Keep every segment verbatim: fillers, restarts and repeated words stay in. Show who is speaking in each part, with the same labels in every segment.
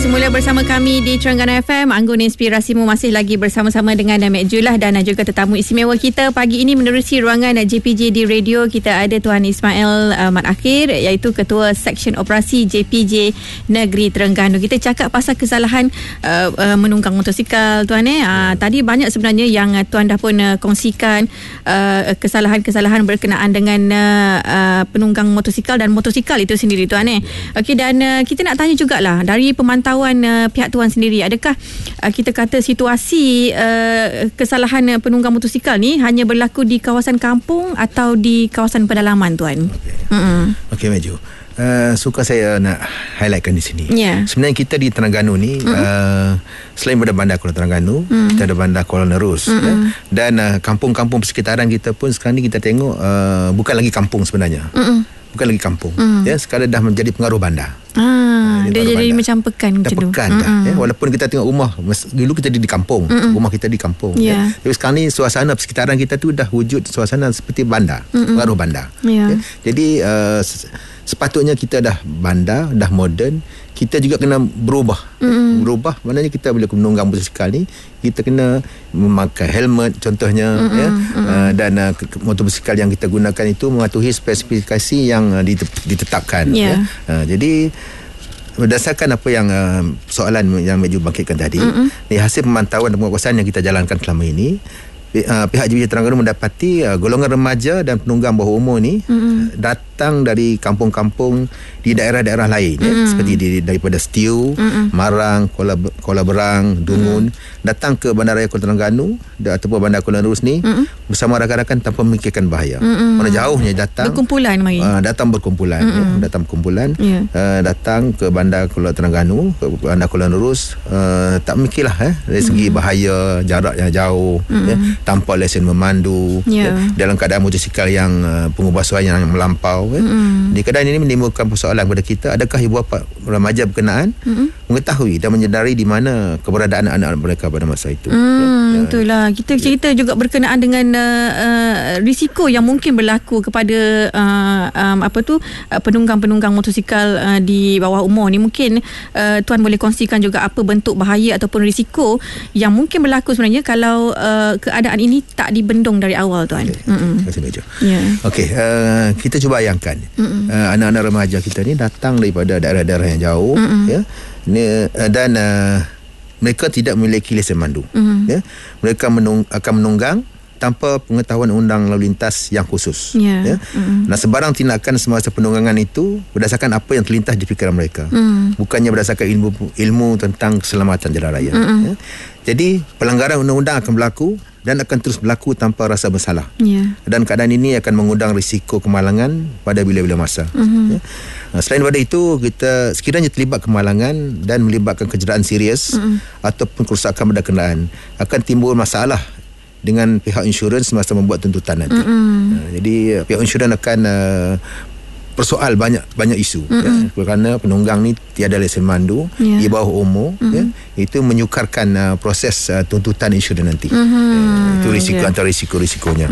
Speaker 1: semula bersama kami di Terengganu F M. Anggun Inspirasimu masih lagi bersama-sama dengan Mek Julah dan juga tetamu istimewa kita pagi ini menerusi ruangan J P J di radio. Kita ada Tuan Ismail uh, Mat Akhir, iaitu Ketua Seksyen Operasi J P J Negeri Terengganu. Kita cakap pasal kesalahan uh, uh, menunggang motosikal, Tuan. Eh. Uh, tadi banyak sebenarnya yang uh, Tuan dah pun uh, kongsikan uh, kesalahan-kesalahan berkenaan dengan uh, uh, penunggang motosikal dan motosikal itu sendiri, Tuan. Eh. Okey, dan uh, kita nak tanya jugalah dari pemantauan uh, pihak Tuan sendiri, adakah uh, kita kata situasi uh, kesalahan uh, penunggang motosikal ni hanya berlaku di kawasan kampung atau di kawasan pedalaman, Tuan? Okey,
Speaker 2: okay, Meju. Uh, suka saya nak highlightkan di sini.
Speaker 1: Yeah.
Speaker 2: Sebenarnya kita di Terengganu ni, mm-hmm. uh, selain pada bandar Kuala Terengganu, mm-hmm. kita ada bandar Kuala Nerus, mm-hmm. ya? Dan uh, kampung-kampung persekitaran kita pun sekarang ni kita tengok uh, bukan lagi kampung sebenarnya. Mm-hmm. Bukan lagi kampung, mm. ya, sekarang dah menjadi pengaruh bandar.
Speaker 1: Ah, dia jadi bandar. Macam pekan
Speaker 2: dah
Speaker 1: macam
Speaker 2: pekan
Speaker 1: tu.
Speaker 2: dah, ya. Walaupun kita tengok rumah, dulu kita di, di kampung, Mm-mm. rumah kita di kampung,
Speaker 1: yeah.
Speaker 2: ya. Tapi sekarang ni suasana persekitaran kita tu dah wujud suasana seperti bandar, Mm-mm. pengaruh bandar.
Speaker 1: Yeah.
Speaker 2: Ya. Jadi uh, sepatutnya kita dah bandar, dah moden, kita juga kena berubah. Mm-mm. Berubah maknanya kita bila menunggang motosikal ni, kita kena memakai helmet contohnya, Mm-mm. ya. Uh, dan uh, motosikal yang kita gunakan itu mematuhi spesifikasi yang uh, ditetapkan,
Speaker 1: yeah.
Speaker 2: ya. Uh, jadi berdasarkan apa yang uh, soalan yang Meju bangkitkan tadi, Mm-mm. ni hasil pemantauan dan penguasaan yang kita jalankan selama ini, uh, pihak J P J Terengganu mendapati uh, golongan remaja dan penunggang bawah umur ni, Mm-mm. datang dari kampung-kampung di daerah-daerah lain, ya, seperti di, daripada Setiu, Mm-mm. Marang, Kuala, Kuala Berang, Dungun, Mm-mm. datang ke Bandaraya Kuala Terengganu ataupun Bandar Kuala Nerus ni, Mm-mm. bersama rakan-rakan tanpa memikirkan bahaya. Mm-mm. Mana jauhnya datang
Speaker 1: berkumpulan mari.
Speaker 2: Uh, datang berkumpulan, ya, datang berkumpulan, yeah. uh, datang ke Bandar Kuala Terengganu, ke Bandar Kuala Nerus, uh, tak mikirlah, eh, dari segi Mm-mm. bahaya, jarak yang jauh, ya, tanpa lesen memandu, yeah. ya, dalam keadaan motosikal yang uh, pengubah suara yang melampau, ya. Mm-mm. Di keadaan ini menimbulkan persoalan kepada kita, adakah ibu bapa remaja berkenaan mm-hmm. mengetahui dan menyedari di mana keberadaan anak-anak mereka pada masa itu.
Speaker 1: Hmm,
Speaker 2: ya.
Speaker 1: Itulah, kita cerita ya. juga berkenaan dengan uh, uh, risiko yang mungkin berlaku kepada uh, um, apa tu uh, penunggang-penunggang motosikal uh, di bawah umur ni. Mungkin uh, Tuan boleh kongsikan juga apa bentuk bahaya ataupun risiko yang mungkin berlaku sebenarnya kalau uh, keadaan ini tak dibendung dari awal, Tuan.
Speaker 2: Okay. Terima kasih, Mejo.
Speaker 1: Yeah.
Speaker 2: Okey, uh, kita cuba bayangkan uh, anak-anak remaja kita ni datang daripada daerah-daerah yang jauh, Mm-mm. ya, ni, uh, dan uh, mereka tidak memiliki lesen mandu, Mm-hmm. ya. Mereka menung, akan menunggang tanpa pengetahuan undang lalu lintas yang khusus,
Speaker 1: yeah.
Speaker 2: ya.
Speaker 1: Mm-hmm.
Speaker 2: Nah, sebarang tindakan semasa penunggangan itu berdasarkan apa yang terlintas di fikiran mereka, mm. bukannya berdasarkan ilmu ilmu tentang keselamatan jalan raya, mm-hmm. ya. Jadi pelanggaran undang-undang akan berlaku dan akan terus berlaku tanpa rasa bersalah, yeah. dan keadaan ini akan mengundang risiko kemalangan pada bila-bila masa, mm-hmm. ya. Selain daripada itu, kita sekiranya terlibat kemalangan dan melibatkan kecederaan serius, mm-hmm. ataupun kerusakan pada kenderaan, akan timbul masalah dengan pihak insurans semasa membuat tuntutan nanti. Mm-hmm. uh, Jadi pihak insurans akan uh, persoal banyak banyak isu, mm-hmm. ya, kerana penunggang ni tiada lesen mandu, yeah. di bawah umur, mm-hmm. ya, itu menyukarkan uh, proses uh, tuntutan insurans nanti, mm-hmm. uh, itu risiko, yeah. antara risiko-risikonya.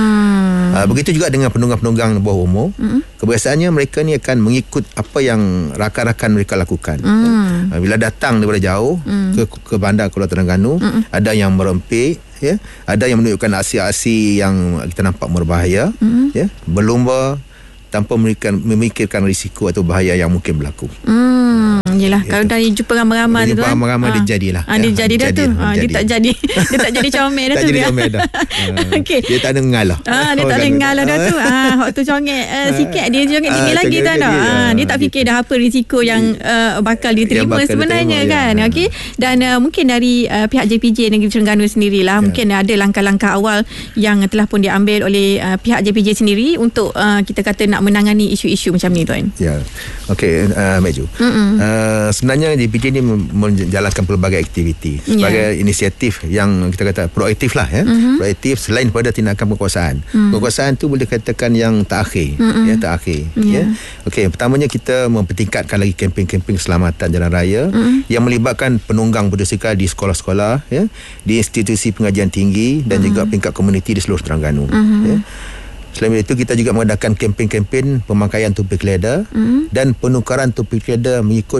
Speaker 2: mm. uh, Begitu juga dengan penunggang-penunggang bawah umur, mm-hmm. kebiasaannya mereka ni akan mengikut apa yang rakan-rakan mereka lakukan, mm. uh, bila datang daripada jauh, mm. ke, ke Bandar Kuala Terengganu, mm. ada yang merempik, ya, ada yang menunjukkan aksi-aksi yang kita nampak berbahaya, mm. ya, berlumba tanpa memikirkan, memikirkan risiko atau bahaya yang mungkin berlaku. Hmm,
Speaker 1: yelah, ya, kalau dah jumpa ramai-ramai tu,
Speaker 2: jumpa ramai-ramai ha. dia jadilah.
Speaker 1: Ha, dia ya, jadi dah jadi, tu. Ha, dia tak jadi. Dia tak jadi comel dah
Speaker 2: tak
Speaker 1: tu.
Speaker 2: Tak jadi comel dah. Okay. Dia tak ada ngalah.
Speaker 1: Ha, dia oh, tak ada ngalah dah tu. Ha, waktu congek uh, sikit, dia congek tinggi lagi tu. Ha, dia tak fikir dah apa risiko yang uh, bakal diterima bakal sebenarnya diterima, kan. Ya. Okey. Dan uh, mungkin dari uh, pihak J P J Negeri Terengganu sendirilah, ya. mungkin ada langkah-langkah awal yang telah pun diambil oleh uh, pihak J P J sendiri untuk uh, kita kata nak menangani isu-isu macam ni, Tuan.
Speaker 2: Ya. Okey, uh, Meju. Uh, sebenarnya J P J ni menjalankan pelbagai aktiviti sebagai, yeah. inisiatif yang kita kata proaktif lah, ya. Mm-hmm. Proaktif selain pada tindakan penguasaan. Mm. Penguasaan tu boleh katakan yang terakhir, mm-hmm. ya, terakhir. Yeah. Ya. Okey, pertamanya kita mempertingkatkan lagi kempen-kempen keselamatan jalan raya, mm-hmm. yang melibatkan penunggang motosikal di sekolah-sekolah, ya, di institusi pengajian tinggi dan mm-hmm. juga peringkat komuniti di seluruh Terengganu. Mm-hmm. Ya. Selain itu, kita juga mengadakan kempen-kempen pemakaian topik leather, mm-hmm. dan penukaran topik leather mengikut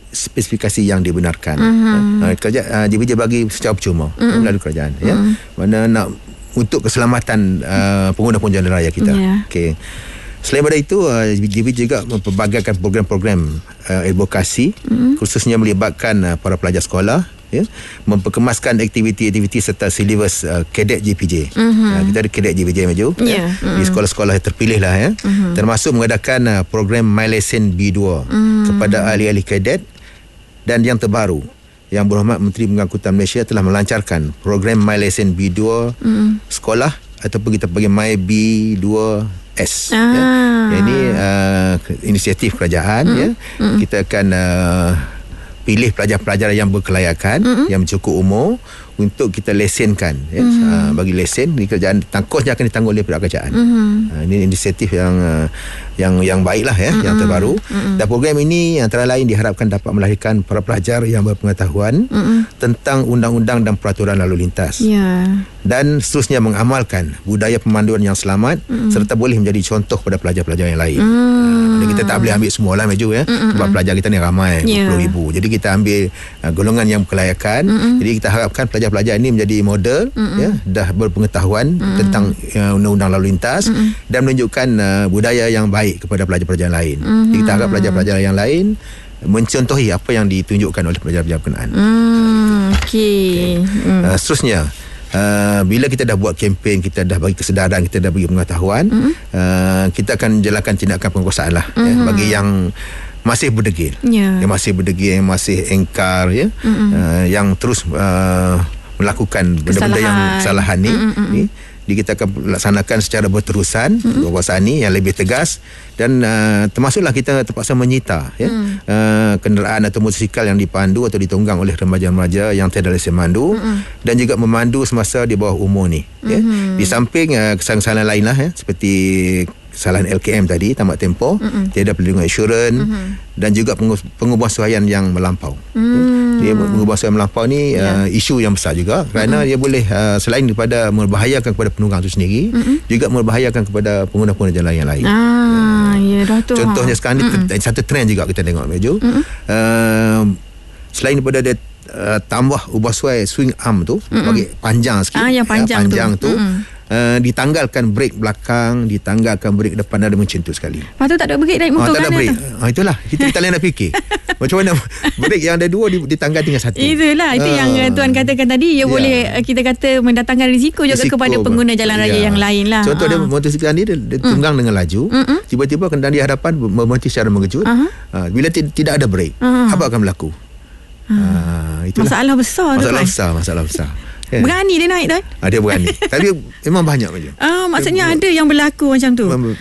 Speaker 2: spesifikasi yang dibenarkan.
Speaker 1: Mm-hmm.
Speaker 2: Uh, kerja uh, J P J bagi secara percuma mm-hmm. melalui kerajaan ya.
Speaker 1: Mm-hmm.
Speaker 2: Mana nak untuk keselamatan uh, pengguna-pengguna jalan raya kita.
Speaker 1: Yeah.
Speaker 2: Okey. Selain daripada itu, uh, J P J juga memperbagaikan program-program uh, advokasi mm-hmm. khususnya melibatkan uh, para pelajar sekolah ya, memperkemaskan aktiviti-aktiviti serta silibus uh, kadet J P J. Mm-hmm. Uh, kita ada kadet J P J maju
Speaker 1: yeah.
Speaker 2: ya,
Speaker 1: mm-hmm.
Speaker 2: di sekolah-sekolah yang terpilih lah ya. Mm-hmm. Termasuk mengadakan uh, program MyLesson B dua mm-hmm. kepada ahli-ahli kadet. Dan yang terbaru, Yang Berhormat Menteri Pengangkutan Malaysia telah melancarkan program MyLesson B dua mm-hmm. sekolah ataupun kita panggil My B dua S. Ah. Ya. Ini uh, inisiatif kerajaan mm-hmm. ya. Mm-hmm. Kita akan uh, pilih pelajar-pelajar yang berkelayakan, mm-hmm. yang cukup umur untuk kita lesenkan ya. Mm-hmm. Uh, bagi lesen di kerajaan, tangkosnya akan ditanggung oleh pihak kerajaan. Mm-hmm. Uh, ini inisiatif yang uh, yang yang baiklah ya, mm-hmm. yang terbaru. Mm-hmm. Dan program ini antara lain diharapkan dapat melahirkan para pelajar yang berpengetahuan mm-hmm. tentang undang-undang dan peraturan lalu lintas. Yeah. Dan seterusnya mengamalkan budaya pemanduan yang selamat mm-hmm. serta boleh menjadi contoh kepada pelajar-pelajar yang lain. Mm-hmm. Uh, kita tak boleh ambil semua lah Maju ya. Mm-hmm. Sebab pelajar kita ni ramai, yeah. dua puluh ribu. Jadi kita ambil uh, golongan yang berkelayakan. Mm-hmm. Jadi kita harapkan pelajar-pelajar ini menjadi model mm-hmm. ya, dah berpengetahuan mm-hmm. tentang uh, undang-undang lalu lintas mm-hmm. dan menunjukkan uh, budaya yang baik kepada pelajar-pelajar lain. Mm-hmm. Jadi kita harap pelajar-pelajar yang lain mencontohi apa yang ditunjukkan oleh pelajar-pelajar berkenaan.
Speaker 1: Mm, Okey. Okay.
Speaker 2: Mm. Uh, seterusnya Uh, bila kita dah buat kempen, kita dah bagi kesedaran, kita dah bagi pengetahuan, mm-hmm. uh, kita akan jalankan tindakan penguasaan lah mm-hmm. ya, bagi yang masih berdegil, yeah. yang masih berdegil, yang masih engkar ya, mm-hmm. uh, yang terus uh, melakukan benda-benda yang kesalahan ni, mm-hmm. ni kita akan laksanakan secara berterusan mm-hmm. penguasaan ni yang lebih tegas dan uh, termasuklah kita terpaksa menyita ya, mm. uh, kenderaan atau motosikal yang dipandu atau ditunggang oleh remaja-remaja yang tiada lesen mandu mm-hmm. dan juga memandu semasa di bawah umur ni ya. Mm-hmm. Di samping uh, kesalahan-kesalahan lain lah ya, seperti kesalahan L K M tadi, tamat tempoh, mm-hmm. tiada perlindungan insurans mm-hmm. dan juga pengubuhan suhaian yang melampau. Mm. Dia pengubuhan suhaian melampau ni yeah. uh, isu yang besar juga kerana mm-hmm. dia boleh uh, selain daripada membahayakan kepada penunggang itu sendiri, mm-hmm. juga membahayakan kepada pengguna-pengguna jalan yang lain.
Speaker 1: Ah, uh, ya dah tu.
Speaker 2: Contohnya sekarang mm-hmm. ni satu trend juga kita tengok Maju. Mm-hmm. Uh, selain daripada dia uh, tambah ubah suai swing arm tu mm-hmm. bagi panjang sikit.
Speaker 1: Ah, yang panjang,
Speaker 2: ya, panjang tu. tu
Speaker 1: mm-hmm.
Speaker 2: Uh, ditanggalkan brek belakang, ditanggalkan brek depan, ada macam tu sekali.
Speaker 1: Lepas tu tak ada brek naik motor
Speaker 2: ah, tak ada brek. Ah, itulah. Kita, kita lain nak fikir. Macam mana brek yang ada dua ditanggal tinggal satu.
Speaker 1: Itulah. Itu ah. yang Tuan katakan tadi. Ia yeah. boleh kita kata mendatangkan risiko juga risiko kepada pengguna jalan raya yeah. yang lain lah.
Speaker 2: Contoh ah. dia motosikal ni dia, dia mm. tunggang dengan laju. Mm-mm. Tiba-tiba kendaraan di hadapan berhenti secara mengejut. Uh-huh. Ah, bila t- tidak ada brek, uh-huh. apa akan berlaku? Uh-huh. Ah, itulah.
Speaker 1: Masalah besar tu.
Speaker 2: Masalah besar, masalah besar.
Speaker 1: Yeah. Berani dia naik tu?
Speaker 2: Ah, dia berani. Tapi memang banyak macam.
Speaker 1: Ah, maksudnya dia, ada yang berlaku macam tu. Mem-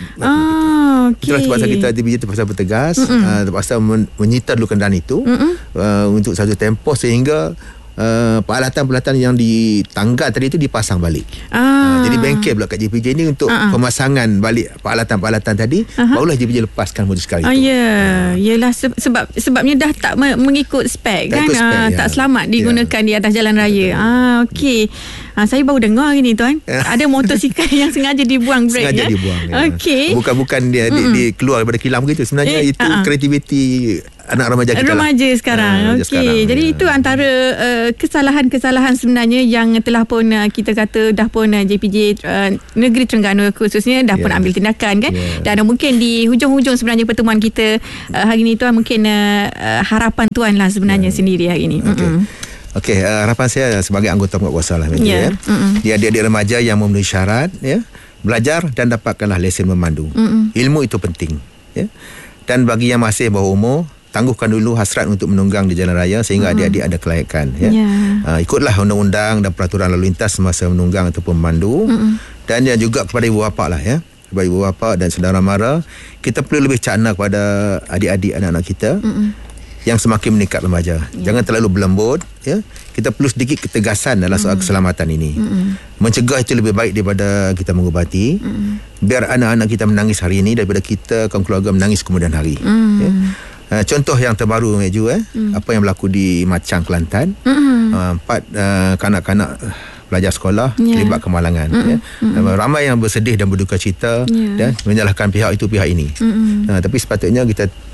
Speaker 1: ah, okey.
Speaker 2: Itulah sebab kita D P J terpaksa bertegas, uh, terpaksa men- menyita dulu kenderaan itu uh, untuk satu tempoh sehingga Uh, peralatan-peralatan yang ditanggal tadi itu dipasang balik. Ah. Uh, jadi bengkel pula kat J P J ni untuk uh-huh. pemasangan balik peralatan-peralatan tadi, uh-huh. barulah J P J lepaskan motosikal itu. Ah,
Speaker 1: ya, yeah. uh. Yalah se- sebab sebabnya dah tak me- mengikut spek tak kan, spek, uh, ya. tak selamat digunakan yeah. di atas jalan raya. Betul. Ah, okey. Ah, saya baru dengar hari ni Tuan. Ada motosikal yang sengaja dibuang brek. Sengaja
Speaker 2: ya? dibuang. Ya.
Speaker 1: Okey.
Speaker 2: Bukan-bukan dia, dia, dia keluar daripada kilang begitu. Sebenarnya eh, itu uh-huh. kreativiti anak remaja kita
Speaker 1: remaja
Speaker 2: lah.
Speaker 1: sekarang. Uh, Okey. Sekarang, Jadi ya. itu antara uh, kesalahan-kesalahan sebenarnya yang telah pun uh, kita kata dah pun uh, J P J uh, Negeri Terengganu khususnya dah yeah. pun ambil tindakan kan. Yeah. Dan uh, mungkin di hujung-hujung sebenarnya pertemuan kita uh, hari ni Tuan, mungkin uh, uh, harapan Tuan lah sebenarnya yeah. sendiri hari ni. Okey.
Speaker 2: Okey, uh, harapan saya sebagai anggota penguatkuasa lah yeah. ya. Dia adik-adik remaja yang memenuhi syarat ya, belajar dan dapatkanlah lesen memandu. Mm-mm. Ilmu itu penting ya. Dan bagi yang masih bawah umur, tangguhkan dulu hasrat untuk menunggang di jalan raya sehingga mm-hmm. adik-adik ada kelayakan ya. Yeah. Uh, ikutlah undang-undang dan peraturan lalu lintas semasa menunggang ataupun memandu. Mm-hmm. Dan yang juga kepada ibu bapa lah ya. Kepada ibu bapa dan saudara mara, kita perlu lebih cakna kepada adik-adik anak-anak kita mm-hmm. yang semakin meningkat remaja. Yeah. Jangan terlalu berlembut ya. Kita perlu sedikit ketegasan dalam soal mm-hmm. keselamatan ini. Mm-hmm. Mencegah itu lebih baik daripada kita mengubati. Mm-hmm. Biar anak-anak kita menangis hari ini daripada kita kaum keluarga menangis kemudian hari. Mm-hmm. Ya. Uh, contoh yang terbaru Meju eh mm. apa yang berlaku di Macang, Kelantan. Mm-hmm. Uh, empat uh, kanak-kanak pelajar sekolah yeah. terlibat kemalangan mm-hmm. ya. Mm-hmm. Ramai yang bersedih dan berduka cita yeah. dan menyalahkan pihak itu pihak ini. Mm-hmm. Uh, tapi sepatutnya kita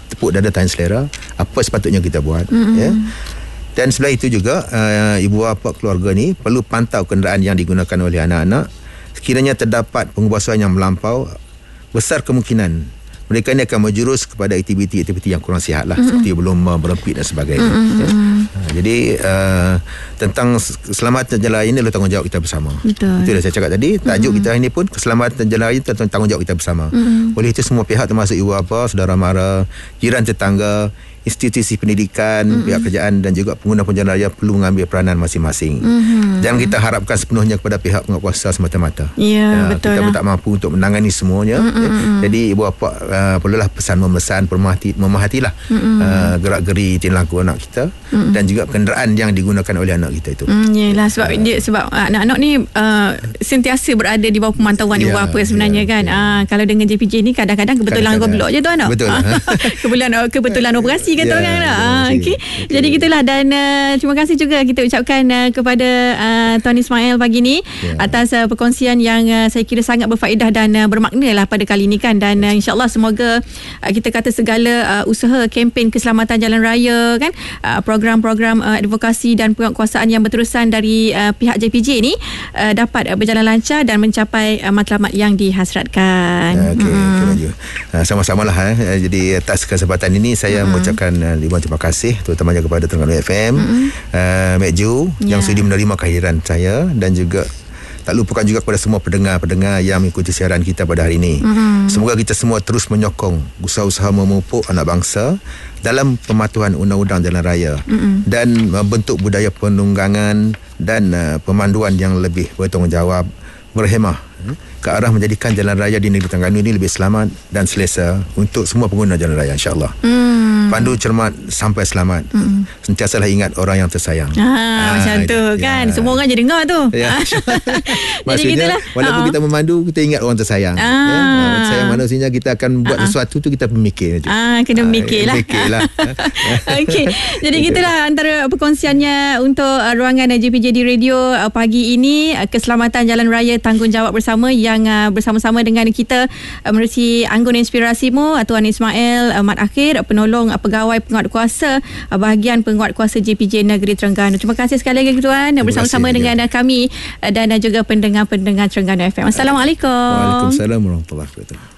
Speaker 2: tepuk dada tanya selera apa sepatutnya kita buat. Mm-hmm. Ya. Dan sebelah itu juga uh, ibu bapa keluarga ni perlu pantau kenderaan yang digunakan oleh anak-anak. Sekiranya terdapat penguasaan yang melampau, besar kemungkinan mereka ini akan menjurus kepada aktiviti-aktiviti yang kurang sihat lah, mm-hmm. seperti berlomba, berempit dan sebagainya. Mm-hmm. Ya. Uh, jadi uh, tentang keselamatan jalan raya ini adalah tanggungjawab kita bersama. Betul. Itu dah saya cakap tadi. Tajuk mm-hmm. kita ini pun keselamatan jalan raya itu tanggungjawab kita bersama. Mm-hmm. Oleh itu semua pihak termasuk ibu bapa, saudara mara, jiran tetangga, institusi pendidikan, mm-hmm. pihak kerajaan dan juga pengguna jalan raya perlu mengambil peranan masing-masing. Mm-hmm. Jangan kita harapkan sepenuhnya kepada pihak penguasa semata-mata.
Speaker 1: Ya, ya, betul.
Speaker 2: Kita
Speaker 1: lah.
Speaker 2: tak mampu untuk menangani semuanya. Mm-hmm. Ya. Jadi ibu bapa uh, perlulah pesan memesan, permahati, memahatilah mm-hmm. uh, gerak-geri tinlaku anak kita mm-hmm. dan juga kenderaan yang digunakan oleh anak kita itu. Mm,
Speaker 1: yalah, sebab uh, dia sebab anak-anak ni uh, sentiasa berada di bawah pemantauan ibu bapa sebenarnya ya, kan. Ya. Uh, kalau dengan J P J ni kadang-kadang kebetulan goblok je tu anak. Betul. kebetulan kebetulan operasi kata yeah, orang lah. Uh, okay. okay. Jadi gitulah, dan uh, terima kasih juga kita ucapkan uh, kepada uh, Tuan Ismail pagi ni yeah. atas uh, perkongsian yang uh, saya kira sangat berfaedah dan uh, bermakna lah pada kali ini kan. Dan uh, insyaAllah semoga uh, kita kata segala uh, usaha kempen keselamatan jalan raya kan, uh, program-program uh, advokasi dan penguatkuasaan yang berterusan dari uh, pihak J P J ni uh, dapat uh, berjalan lancar dan mencapai uh, matlamat yang dihasratkan.
Speaker 2: Okey, hmm. okay, uh, sama-samalah eh. Jadi atas kesempatan ini saya hmm. mengucapkan uh, ribuan terima kasih terutamanya kepada Terengganu F M, mm-hmm. uh, Mek Ju yeah. yang sudi menerima kehadiran saya, dan juga tak lupakan juga kepada semua pendengar-pendengar yang mengikuti siaran kita pada hari ini. Mm-hmm. Semoga kita semua terus menyokong usaha-usaha memupuk anak bangsa dalam pematuhan undang-undang jalan raya mm-hmm. dan membentuk budaya penunggangan dan uh, pemanduan yang lebih bertanggungjawab, berhemah ke arah menjadikan jalan raya di negeri Terengganu ini lebih selamat dan selesa untuk semua pengguna jalan raya, insya-Allah. Hmm. Pandu cermat sampai selamat. Hmm. Sentiasalah ingat orang yang tersayang.
Speaker 1: Ah, ah macam tu ya. Kan. Semua orang je dengar tu. Ya.
Speaker 2: Maksudnya walaupun uh-huh. kita memandu, kita ingat orang tersayang. Ah. Ya. Tersayang manusia, kita akan buat uh-huh. sesuatu tu kita pemikir.
Speaker 1: Ah, kena mikirlah.
Speaker 2: Ah, mikirlah.
Speaker 1: Okey. Jadi gitulah antara perkongsiannya untuk uh, ruangan J P J D Radio uh, pagi ini, uh, keselamatan jalan raya tanggungjawab bersama yang uh, bersama-sama dengan kita uh, menerusi Anggun Inspirasimu, uh, Tuan Ismail uh, Mat Akhir, uh, penolong uh, pegawai penguatkuasa uh, bahagian penguatkuasa J P J Negeri Terengganu. Terima kasih sekali lagi Tuan bersama-sama dengan uh, kami uh, dan uh, juga pendengar-pendengar Terengganu F M. Assalamualaikum.
Speaker 2: Waalaikumsalam warahmatullahi wabarakatuh.